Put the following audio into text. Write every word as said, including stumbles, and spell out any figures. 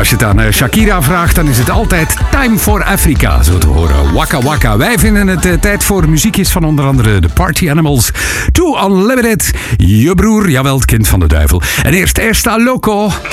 Als je het aan Shakira vraagt, dan is het altijd Time for Africa, zo te horen. Waka Waka. Wij vinden het uh, tijd voor muziekjes van onder andere de Party Animals. Too Unlimited, je broer, jawel, het kind van de duivel. En eerst Esta Loco.